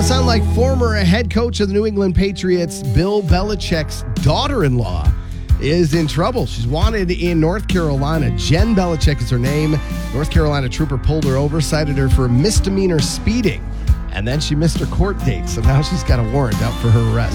Sound like former head coach of the New England Patriots, Bill Belichick's daughter-in-law, is in trouble. She's wanted in North Carolina. Jen Belichick is her name. North Carolina trooper pulled her over, cited her for misdemeanor speeding, and then she missed her court date, so now she's got a warrant out for her arrest.